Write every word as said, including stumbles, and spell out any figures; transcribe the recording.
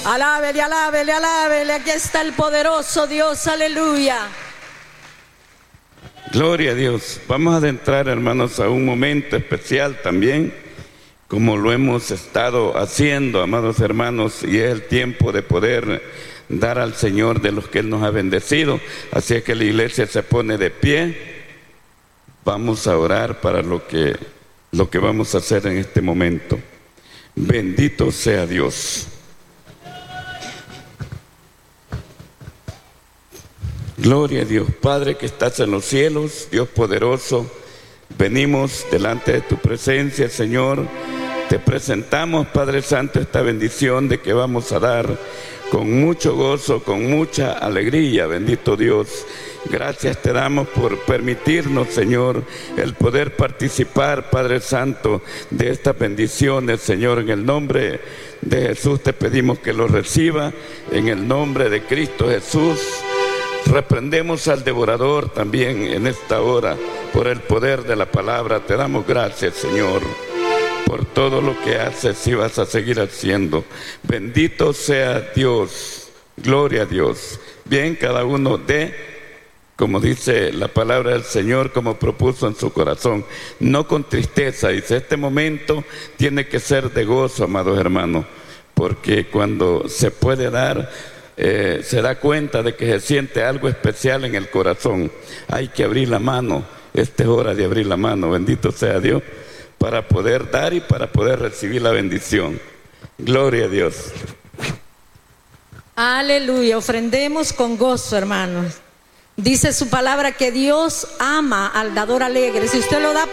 Alábele, alábele, alábele. Aquí está el poderoso Dios. Aleluya. Gloria a Dios. Vamos a adentrar, hermanos, a un momento especial también, como lo hemos estado haciendo, amados hermanos, y es el tiempo de poder dar al Señor de los que Él nos ha bendecido. Así es que la iglesia se pone de pie. Vamos a orar para lo que, lo que vamos a hacer en este momento. Bendito sea Dios. Gloria a Dios. Padre que estás en los cielos, Dios poderoso, venimos delante de tu presencia, Señor. Te presentamos, Padre Santo, esta bendición de que vamos a dar con mucho gozo, con mucha alegría, bendito Dios. Gracias te damos por permitirnos, Señor, el poder participar, Padre Santo, de estas bendiciones, Señor. En el nombre de Jesús te pedimos que lo reciba, en el nombre de Cristo Jesús. Reprendemos al devorador también en esta hora por el poder de la palabra. Te damos gracias, Señor, por todo lo que haces y vas a seguir haciendo. Bendito sea Dios. Gloria a Dios. Bien, cada uno dé, como dice la palabra del Señor, como propuso en su corazón, no con tristeza. Dice, este momento tiene que ser de gozo, amados hermanos, porque cuando se puede dar, Eh, se da cuenta de que se siente algo especial en el corazón. Hay que abrir la mano. Esta es hora de abrir la mano, bendito sea Dios, para poder dar y para poder recibir la bendición. Gloria a Dios. Aleluya. Ofrendemos con gozo, hermanos. Dice su palabra que Dios ama al dador alegre. Si usted lo da